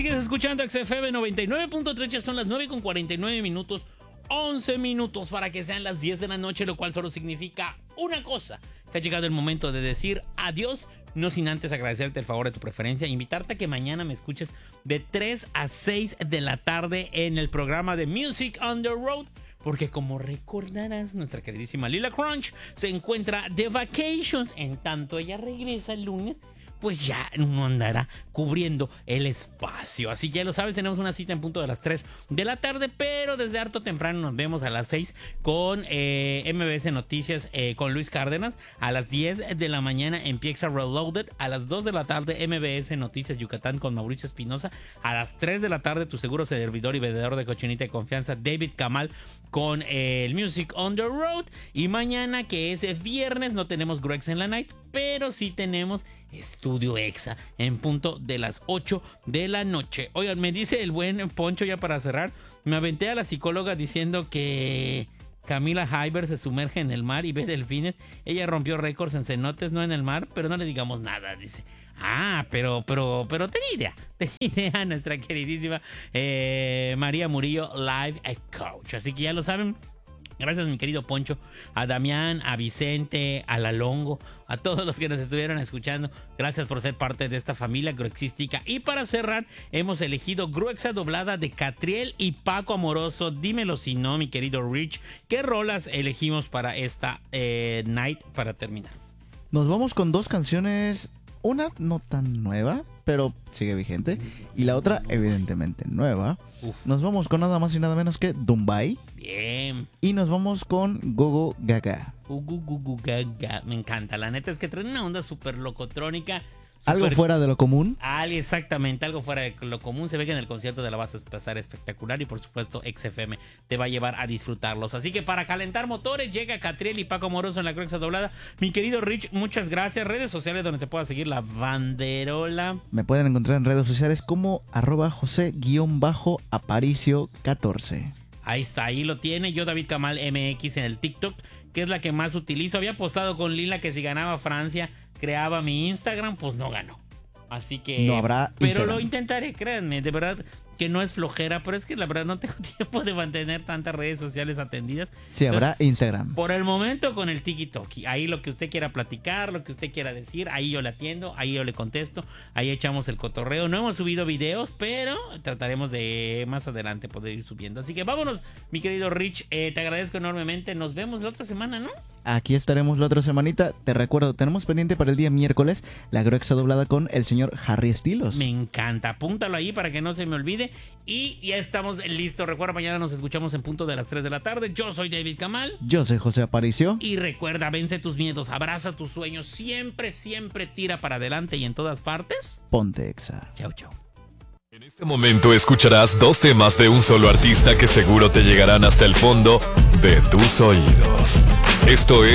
Sigues escuchando XFM 99.3, ya son las 9:49, 11 minutos para que sean las 10 de la noche, lo cual solo significa una cosa, que ha llegado el momento de decir adiós, no sin antes agradecerte el favor de tu preferencia, invitarte a que mañana me escuches de 3 a 6 de la tarde en el programa de Music on the Road, porque como recordarás, nuestra queridísima Lila Crunch se encuentra de vacations, en tanto ella regresa el lunes, pues ya uno andará cubriendo el espacio. Así que ya lo sabes, tenemos una cita en punto de las 3 de la tarde, pero desde harto temprano nos vemos a las 6 con MBS Noticias con Luis Cárdenas. A las 10 de la mañana empieza Reloaded. A las 2 de la tarde MBS Noticias Yucatán con Mauricio Espinosa. A las 3 de la tarde tu seguro servidor y vendedor de cochinita de confianza David Kamal con el Music on the Road. Y mañana, que es viernes, no tenemos Gregs en la Night, pero sí tenemos Estudio Exa en punto de las 8 de la noche. Oigan, me dice el buen Poncho, ya para cerrar, me aventé a la psicóloga diciendo que Camila Heiber se sumerge en el mar y ve delfines. Ella rompió récords en cenotes, no en el mar, pero no le digamos nada, dice. Pero tenía idea nuestra queridísima María Murillo, Live Coach. Así que ya lo saben. Gracias, mi querido Poncho, a Damián, a Vicente, a La Longo, a todos los que nos estuvieron escuchando. Gracias por ser parte de esta familia gruexística. Y para cerrar, hemos elegido Gruexa doblada de Catriel y Paco Amoroso. Dímelo si no, mi querido Rich. ¿Qué rolas elegimos para esta night para terminar? Nos vamos con dos canciones, una no tan nueva, pero sigue vigente, y la otra evidentemente nueva. Nos vamos con nada más y nada menos que Dumbai. Bien. Y nos vamos con Gogo Gaga. Gaga. Me encanta. La neta es que traen una onda súper locotrónica. Algo fuera de lo común. Exactamente, algo fuera de lo común. Se ve que en el concierto de la vas a pasar espectacular y por supuesto XFM te va a llevar a disfrutarlos. Así que para calentar motores llega Catriel y Paco Moroso en la Gruexa doblada. Mi querido Rich, muchas gracias. Redes sociales donde te pueda seguir la banderola. Me pueden encontrar en redes sociales como @José_Aparicio14. Ahí está, ahí lo tiene. Yo, David Kamal MX en el TikTok, que es la que más utilizo. Había postado con Lila que si ganaba Francia creaba mi Instagram, pues no ganó. Así que no habrá pero Instagram. Lo intentaré, créanme, de verdad que no es flojera, pero es que la verdad no tengo tiempo de mantener tantas redes sociales atendidas. Sí, habrá Instagram. Por el momento con el tiki-toki, ahí lo que usted quiera platicar, lo que usted quiera decir, ahí yo le atiendo, ahí yo le contesto, ahí echamos el cotorreo. No hemos subido videos, pero trataremos de más adelante poder ir subiendo. Así que vámonos, mi querido Rich, te agradezco enormemente, nos vemos la otra semana, ¿no? Aquí estaremos la otra semanita. Te recuerdo, tenemos pendiente para el día miércoles la Gruexa doblada con el señor Harry Estilos. Me encanta, apúntalo ahí para que no se me olvide. Y ya estamos listos. Recuerda, mañana nos escuchamos en punto de las 3 de la tarde. Yo soy David Kamal. Yo soy José Aparicio. Y recuerda, vence tus miedos, abraza tus sueños. Siempre, siempre tira para adelante y en todas partes. Ponte Exa. Chau, chau. En este momento escucharás dos temas de un solo artista que seguro te llegarán hasta el fondo de tus oídos. Esto es